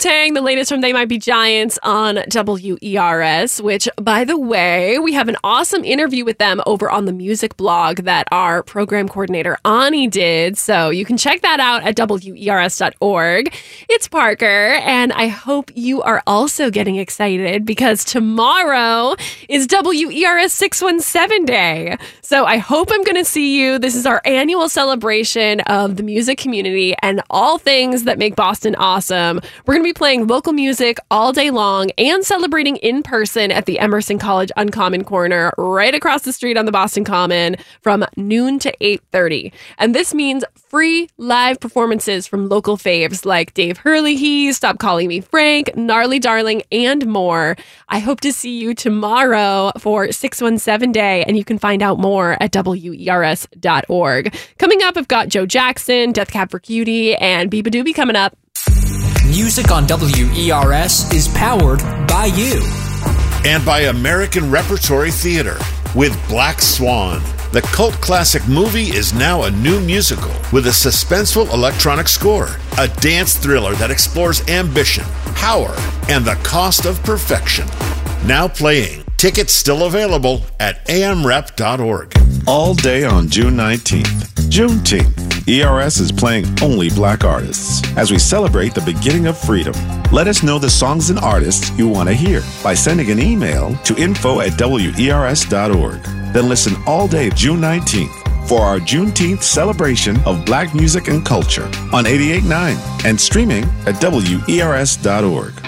Wu-Tang, the latest from They Might Be Giants on WERS, which, by the way, we have an awesome interview with them over on the music blog that our program coordinator, Ani, did. So you can check that out at WERS.org. It's Parker, and I hope you are also getting excited because tomorrow is WERS 617 Day. So I hope I'm going to see you. This is our annual celebration of the music community and all things that make Boston awesome. We're going to be playing local music all day long and celebrating in person at the Emerson College Uncommon Corner right across the street on the Boston Common from noon to 8:30. And this means free live performances from local faves like Dave Hurley, Stop Calling Me Frank, Gnarly Darling, and more. I hope to see you tomorrow for 617 Day, and you can find out more at WERS.org. Coming up, I've got Joe Jackson, Death Cab for Cutie, and Biba Doobie coming up. Music on WERS is powered by you. And by American Repertory Theater with Black Swan. The cult classic movie is now a new musical with a suspenseful electronic score, a dance thriller that explores ambition, power, and the cost of perfection. Now playing. Tickets still available at amrep.org. All day on June 19th, Juneteenth, ERS is playing only Black artists as we celebrate the beginning of freedom. Let us know the songs and artists you want to hear by sending an email to info@wers.org. Then listen all day June 19th for our Juneteenth celebration of Black music and culture on 88.9 and streaming at WERS.org.